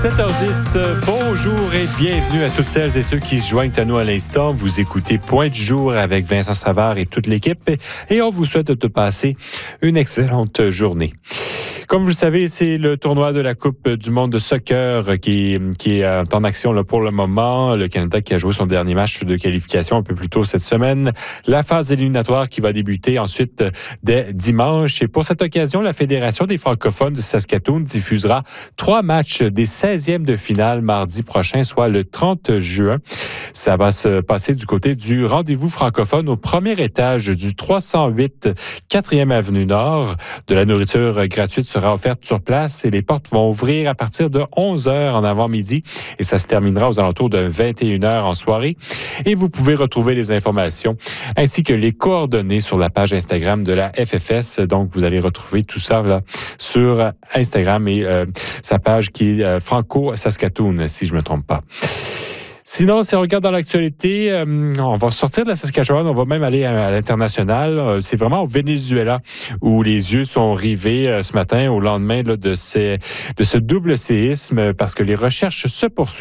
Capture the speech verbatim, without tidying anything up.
sept heures dix, bonjour et bienvenue à toutes celles et ceux qui se joignent à nous à l'instant. Vous écoutez Point du jour avec Vincent Savard et toute l'équipe et on vous souhaite de passer une excellente journée. Comme vous le savez, c'est le tournoi de la Coupe du monde de soccer qui, qui est en action là, pour le moment. Le Canada qui a joué son dernier match de qualification un peu plus tôt cette semaine. La phase éliminatoire qui va débuter ensuite dès dimanche. Et pour cette occasion, la Fédération des francophones de Saskatoon diffusera trois matchs des seizièmes de finale mardi prochain, soit le trente juin. Ça va se passer du côté du rendez-vous francophone au premier étage du trois cent huit quatrième avenue Nord. De la nourriture gratuite sera offerte sur place et les portes vont ouvrir à partir de onze heures en avant-midi et ça se terminera aux alentours de vingt et une heures en soirée. Et vous pouvez retrouver les informations ainsi que les coordonnées sur la page Instagram de la F F S. Donc, vous allez retrouver tout ça là, sur Instagram et euh, sa page qui est euh, Franco-Saskatoon, si je ne me trompe pas. Sinon, si on regarde dans l'actualité, euh, on va sortir de la Saskatchewan, on va même aller à, à l'international. Euh, c'est vraiment au Venezuela où les yeux sont rivés euh, ce matin au lendemain là, de, ces, de ce double séisme parce que les recherches se poursuivent